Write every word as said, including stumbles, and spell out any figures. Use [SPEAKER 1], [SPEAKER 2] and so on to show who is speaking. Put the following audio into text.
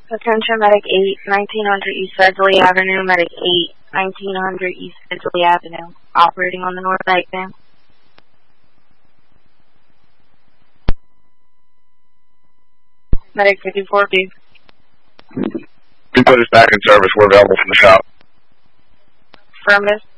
[SPEAKER 1] Attention, Medic eight, nineteen hundred East Sedgley Avenue, Medic eight, nineteen hundred East Sedgley Avenue, operating on the north side, ma'am. Medic fifty-four B.
[SPEAKER 2] We put us back in service. We're available from the shop.
[SPEAKER 1] Affirmative.